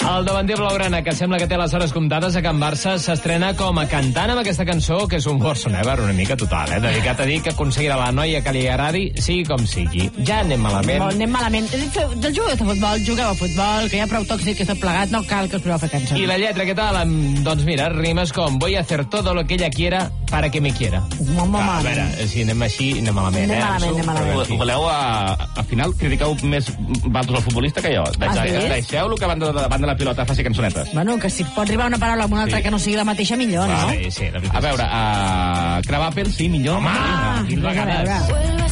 El davanter blaugrana, que sembla que té les hores comptades a Can Barça, s'estrena com a cantant amb aquesta cançó, que és un Bossa Nova una mica total, dedicat a dir que aconseguirà la noia que li agradi, sigui com sigui. Ja anem malament. Anem malament. Del jugador de futbol, jugueu a futbol, que hi ha prou tòxic que està plegat, no cal que us proveu a fer cançons. I la lletra, què tal? Doncs mira, rimes com voy a hacer todo lo que ella quiera para que me quiera. A veure, si anem així, anem malament. Anem malament. Voleu, al final, critiqueu més vosaltres el futbolista que jo. Deixeu-lo que davant de la pilota faci cançonetes. Bueno, que si pot arribar una paraula amb una altra que no sigui la mateixa, millor, no? Sí, A veure, crevar pèl, sí, millor. Home, quin vegades.